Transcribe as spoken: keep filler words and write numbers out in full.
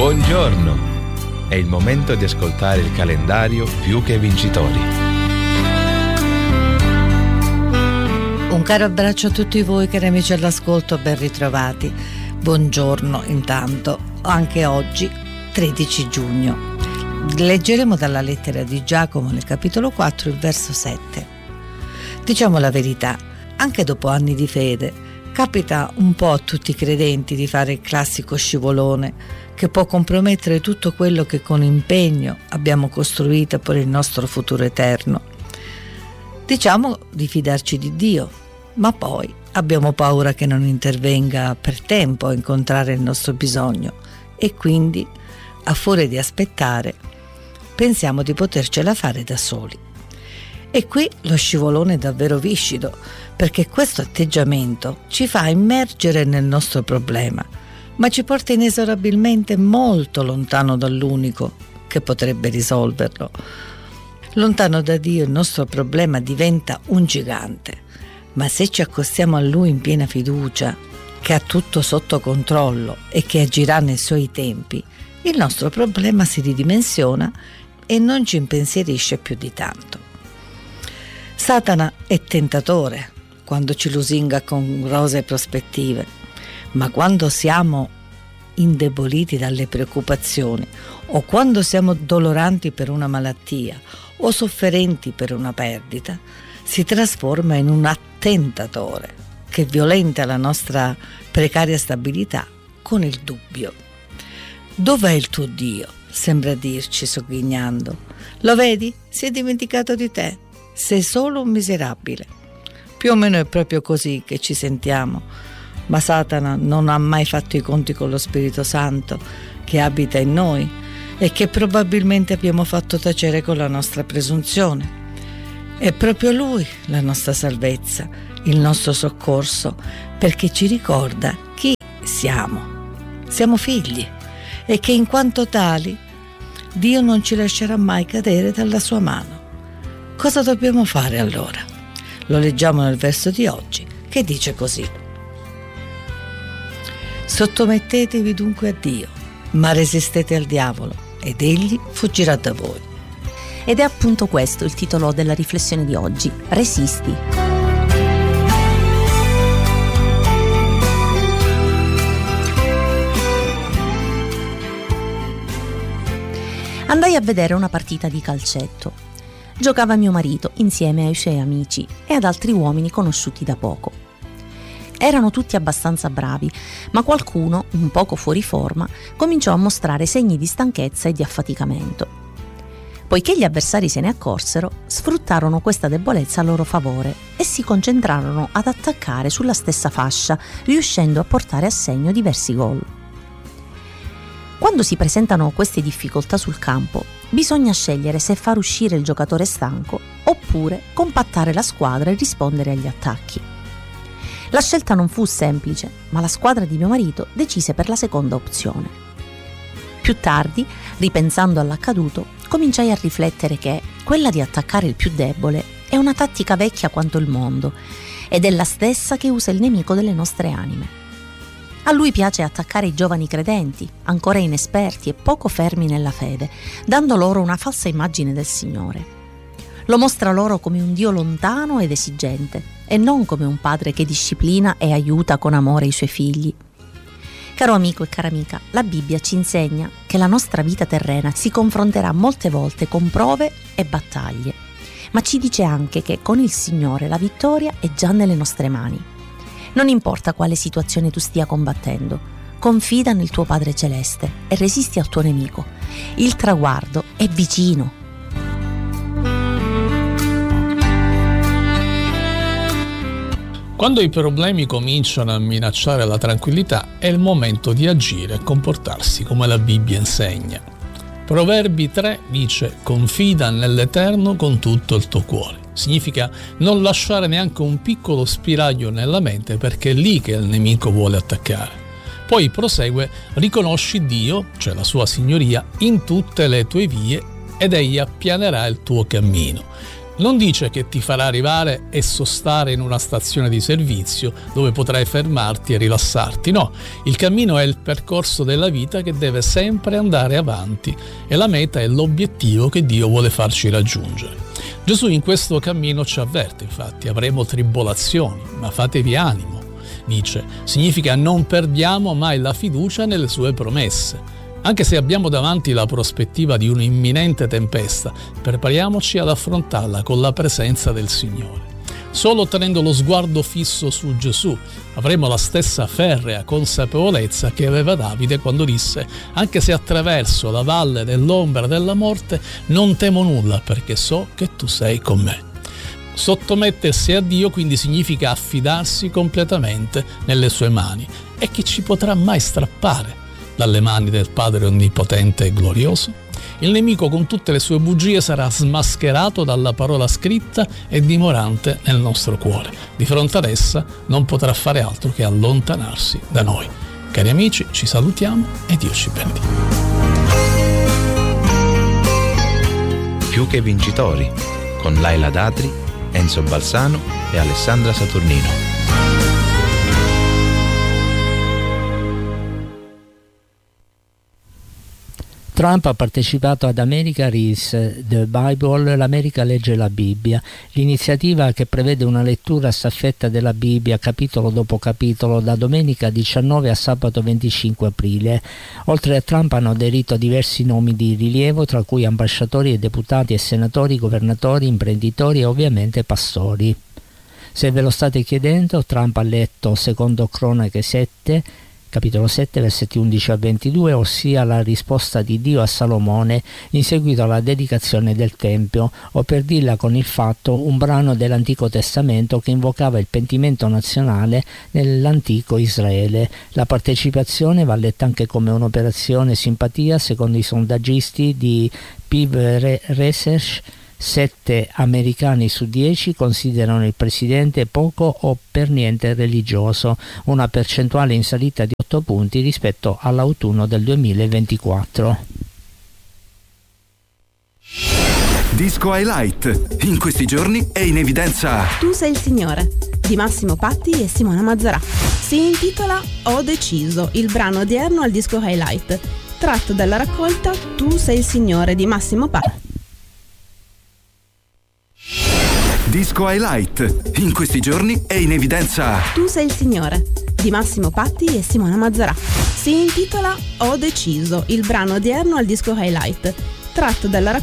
Buongiorno! È il momento di ascoltare il calendario Più che Vincitori. Un caro abbraccio a tutti voi cari amici all'ascolto, ben ritrovati. Buongiorno intanto, anche oggi tredici giugno. Leggeremo dalla lettera di Giacomo nel capitolo quattro il verso sette. Diciamo la verità, anche dopo anni di fede, capita un po' a tutti i credenti di fare il classico scivolone che può compromettere tutto quello che con impegno abbiamo costruito per il nostro futuro eterno. Diciamo di fidarci di Dio, ma poi abbiamo paura che non intervenga per tempo a incontrare il nostro bisogno e quindi, a furia di aspettare, pensiamo di potercela fare da soli. E qui lo scivolone è davvero viscido, perché questo atteggiamento ci fa immergere nel nostro problema, ma ci porta inesorabilmente molto lontano dall'unico che potrebbe risolverlo. Lontano da Dio il nostro problema diventa un gigante, ma se ci accostiamo a Lui in piena fiducia, che ha tutto sotto controllo e che agirà nei Suoi tempi, il nostro problema si ridimensiona e non ci impensierisce più di tanto. Satana è tentatore quando ci lusinga con rosee prospettive, ma quando siamo indeboliti dalle preoccupazioni o quando siamo doloranti per una malattia o sofferenti per una perdita, si trasforma in un attentatore che violenta la nostra precaria stabilità con il dubbio. Dov'è il tuo Dio? Sembra dirci sogghignando. Lo vedi? Si è dimenticato di te. Sei solo un miserabile. Più o meno è proprio così che ci sentiamo. Ma Satana non ha mai fatto i conti con lo Spirito Santo che abita in noi e che probabilmente abbiamo fatto tacere con la nostra presunzione. È proprio Lui la nostra salvezza, il nostro soccorso, perché ci ricorda chi siamo. Siamo figli e che in quanto tali Dio non ci lascerà mai cadere dalla sua mano. Cosa dobbiamo fare allora? Lo leggiamo nel verso di oggi che dice così: sottomettetevi dunque a Dio, ma resistete al diavolo ed egli fuggirà da voi. Ed è appunto questo il titolo della riflessione di oggi: Resisti. Andai a vedere una partita di calcetto. Giocava mio marito insieme ai suoi amici e ad altri uomini conosciuti da poco. Erano tutti abbastanza bravi, ma qualcuno, un poco fuori forma, cominciò a mostrare segni di stanchezza e di affaticamento. Poiché gli avversari se ne accorsero, sfruttarono questa debolezza a loro favore e si concentrarono ad attaccare sulla stessa fascia, riuscendo a portare a segno diversi gol. Quando si presentano queste difficoltà sul campo, bisogna scegliere se far uscire il giocatore stanco oppure compattare la squadra e rispondere agli attacchi. La scelta non fu semplice, ma la squadra di mio marito decise per la seconda opzione. Più tardi, ripensando all'accaduto, cominciai a riflettere che quella di attaccare il più debole è una tattica vecchia quanto il mondo ed è la stessa che usa il nemico delle nostre anime. A lui piace attaccare i giovani credenti, ancora inesperti e poco fermi nella fede, dando loro una falsa immagine del Signore. Lo mostra loro come un Dio lontano ed esigente e non come un padre che disciplina e aiuta con amore i suoi figli. Caro amico e cara amica, la Bibbia ci insegna che la nostra vita terrena si confronterà molte volte con prove e battaglie, ma ci dice anche che con il Signore la vittoria è già nelle nostre mani. Non importa quale situazione tu stia combattendo, confida nel tuo Padre Celeste e resisti al tuo nemico. Il traguardo è vicino. Quando i problemi cominciano a minacciare la tranquillità, è il momento di agire e comportarsi come la Bibbia insegna. Proverbi tre dice: confida nell'Eterno con tutto il tuo cuore. Significa non lasciare neanche un piccolo spiraglio nella mente, perché è lì che il nemico vuole attaccare. Poi prosegue: riconosci Dio, cioè la sua signoria, in tutte le tue vie ed egli appianerà il tuo cammino. Non dice che ti farà arrivare e sostare in una stazione di servizio dove potrai fermarti e rilassarti. No, il cammino è il percorso della vita che deve sempre andare avanti e la meta è l'obiettivo che Dio vuole farci raggiungere. Gesù in questo cammino ci avverte, infatti, avremo tribolazioni, ma fatevi animo. Dice, significa non perdiamo mai la fiducia nelle sue promesse. Anche se abbiamo davanti la prospettiva di un'imminente tempesta, prepariamoci ad affrontarla con la presenza del Signore. Solo tenendo lo sguardo fisso su Gesù avremo la stessa ferrea consapevolezza che aveva Davide quando disse: anche se attraverso la valle dell'ombra della morte, non temo nulla perché so che tu sei con me. Sottomettersi a Dio quindi significa affidarsi completamente nelle sue mani. E chi ci potrà mai strappare dalle mani del Padre Onnipotente e Glorioso? Il nemico con tutte le sue bugie sarà smascherato dalla parola scritta e dimorante nel nostro cuore. Di fronte ad essa non potrà fare altro che allontanarsi da noi. Cari amici, ci salutiamo e Dio ci benedica. Più che vincitori, con Laila Datri, Enzo Balsano e Alessandra Saturnino. Trump ha partecipato ad America Reads the Bible, l'America legge la Bibbia, l'iniziativa che prevede una lettura a staffetta della Bibbia capitolo dopo capitolo da domenica diciannove a sabato venticinque aprile. Oltre a Trump hanno aderito diversi nomi di rilievo, tra cui ambasciatori e deputati e senatori, governatori, imprenditori e ovviamente pastori. Se ve lo state chiedendo, Trump ha letto secondo Cronache sette, capitolo sette, versetti undici a ventidue, ossia la risposta di Dio a Salomone in seguito alla dedicazione del Tempio, o per dirla con il fatto, un brano dell'Antico Testamento che invocava il pentimento nazionale nell'antico Israele. La partecipazione va letta anche come un'operazione simpatia, secondo i sondaggisti di Pew Research. Sette americani su dieci considerano il presidente poco o per niente religioso, una percentuale in salita di otto punti rispetto all'autunno del duemilaventiquattro. Disco Highlight. In questi giorni è in evidenza Tu sei il Signore di Massimo Patti e Simona Mazzarà. Si intitola Ho deciso, il brano odierno al Disco Highlight, tratto dalla raccolta Tu sei il Signore di Massimo Patti. Disco Highlight. In questi giorni è in evidenza Tu sei il Signore di Massimo Patti e Simona Mazzarà. Si intitola Ho deciso, il brano odierno al Disco Highlight, tratto dalla raccolta